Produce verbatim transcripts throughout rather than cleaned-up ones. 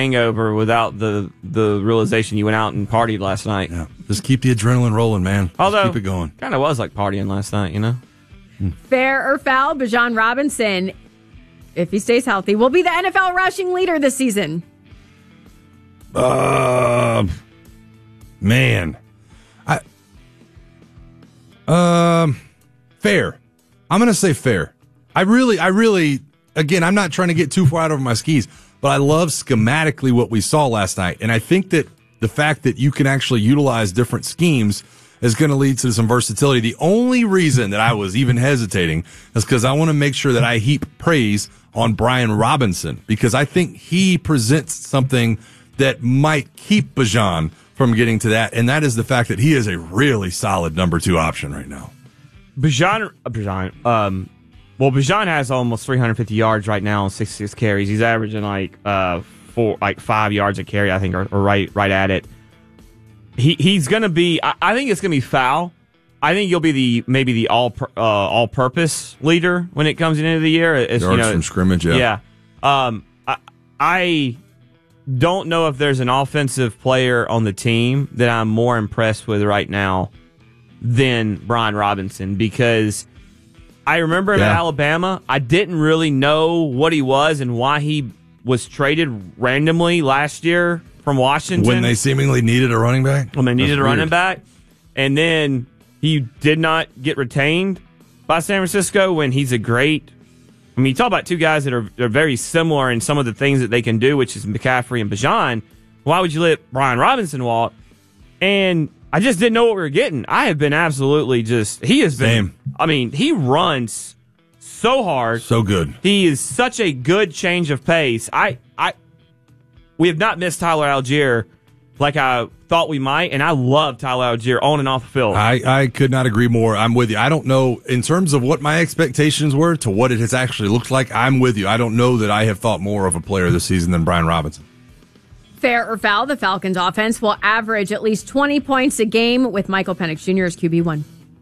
hangover without the the realization you went out and partied last night. Yeah. Just keep the adrenaline rolling, man. Just Although, keep it going. Kind of was like partying last night, you know? Fair or foul, Bijan Robinson, if he stays healthy, will be the N F L rushing leader this season. Uh, man. I, um, fair. I'm going to say fair. I really, I really, again, I'm not trying to get too far out over my skis, but I love schematically what we saw last night. And I think that the fact that you can actually utilize different schemes is going to lead to some versatility. The only reason that I was even hesitating is because I want to make sure that I heap praise on Brian Robinson, because I think he presents something that might keep Bijan from getting to that, and that is the fact that he is a really solid number two option right now. Bijan, uh, Bijan, um, well, Bijan has almost three hundred fifty yards right now on sixty-six carries. He's averaging like uh four, like five yards a carry, I think, or, or right, right at it. He he's gonna be. I, I think it's gonna be foul. I think you'll be the maybe the all uh, all purpose leader when it comes into the year. It's, Yards you know, from scrimmage, yeah. Yeah. Um, I, I don't know if there's an offensive player on the team that I'm more impressed with right now than Brian Robinson, because I remember him yeah. at Alabama. I didn't really know what he was and why he was traded randomly last year from Washington. When they seemingly needed a running back? When they needed That's a weird. running back. And then he did not get retained by San Francisco when he's a great... I mean, you talk about two guys that are, are very similar in some of the things that they can do, which is McCaffrey and Bijan. Why would you let Brian Robinson walk? And I just didn't know what we were getting. I have been absolutely just... He has been... Same. I mean, he runs so hard. So good. He is such a good change of pace. I... I We have not missed Tyler Algier like I thought we might, and I love Tyler Algier on and off the field. I, I could not agree more. I'm with you. I don't know, in terms of what my expectations were to what it has actually looked like, I'm with you. I don't know that I have thought more of a player this season than Brian Robinson. Fair or foul, the Falcons offense will average at least twenty points a game with Michael Penix Junior as Q B one.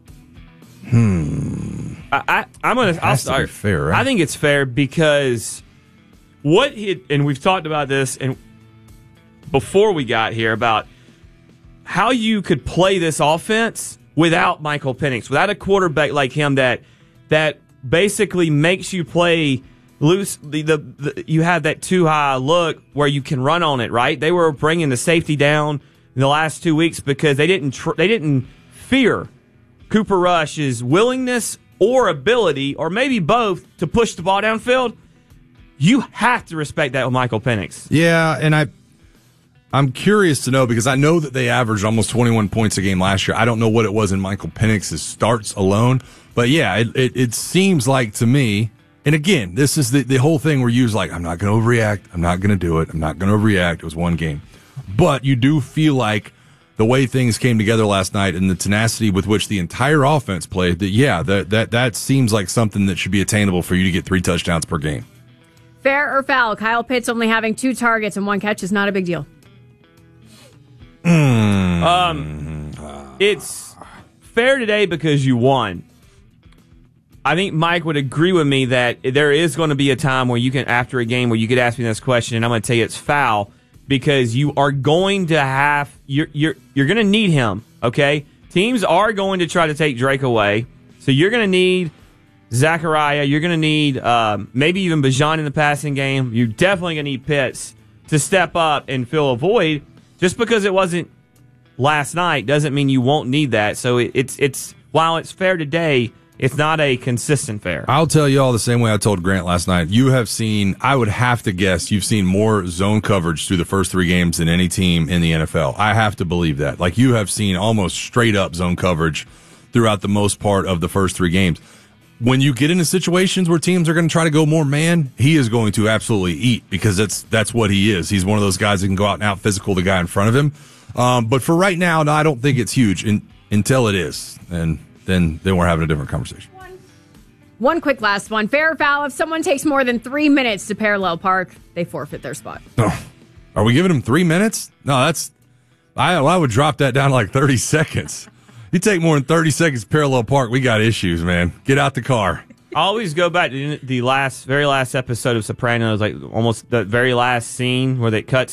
Hmm. I, I, I'm gonna. I'll Has to be start. fair, right? I think it's fair because what he and we've talked about this and before we got here about how you could play this offense without Michael Penix, without a quarterback like him that that basically makes you play loose. The, the, the you have that too high look where you can run on it. Right? They were bringing the safety down in the last two weeks because they didn't tr- they didn't fear Cooper Rush's willingness or ability, or maybe both, to push the ball downfield. You have to respect that with Michael Penix. Yeah, and I, I'm curious to know, because I know that they averaged almost twenty-one points a game last year. I don't know what it was in Michael Penix's starts alone, but yeah, it, it, it seems like to me, and again, this is the, the whole thing where you're like, I'm not going to overreact, I'm not going to do it, I'm not going to overreact, it was one game. But you do feel like the way things came together last night and the tenacity with which the entire offense played, that yeah, that that that seems like something that should be attainable for you to get three touchdowns per game. Fair or foul, Kyle Pitts only having two targets and one catch is not a big deal. Mm. Um, it's fair today because you won. I think Mike would agree with me that there is going to be a time where you can, after a game, where you could ask me this question, and I'm going to tell you it's foul. Because you are going to have you're you're you're going to need him. Okay, teams are going to try to take Drake away, so you're going to need Zachariah. You're going to need um, maybe even Bijan in the passing game. You're definitely going to need Pitts to step up and fill a void. Just because it wasn't last night doesn't mean you won't need that. So it, it's it's while it's fair today, it's not a consistent fair. I'll tell you all the same way I told Grant last night. You have seen, I would have to guess, you've seen more zone coverage through the first three games than any team in the N F L. I have to believe that. Like, you have seen almost straight up zone coverage throughout the most part of the first three games. When you get into situations where teams are going to try to go more man, he is going to absolutely eat, because that's that's what he is. He's one of those guys that can go out and out physical the guy in front of him. Um, but for right now, no, I don't think it's huge in, until it is. And then then we're having a different conversation. One, one quick last one. Fair or foul, if someone takes more than three minutes to parallel park, they forfeit their spot. Oh, are we giving him three minutes? No, that's... I, I would drop that down to like thirty seconds. You take more than thirty seconds to parallel park, we got issues, man. Get out the car. I always go back to the last, very last episode of Sopranos, like almost the very last scene where it cuts